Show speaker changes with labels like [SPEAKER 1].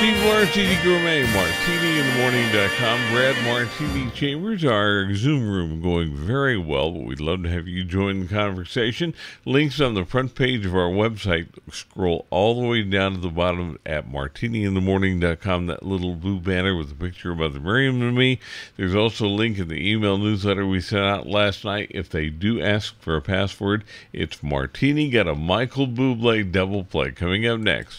[SPEAKER 1] Steve Martini Gourmet, MartiniInTheMorning.com. Brad Martini Chambers, our Zoom room going very well, but we'd love to have you join the conversation. Links on the front page of our website. Scroll all the way down to the bottom at MartiniInTheMorning.com, that little blue banner with a picture of Mother Miriam and me. There's also a link in the email newsletter we sent out last night. If they do ask for a password, it's Martini. Got a Michael Bublé double play coming up next.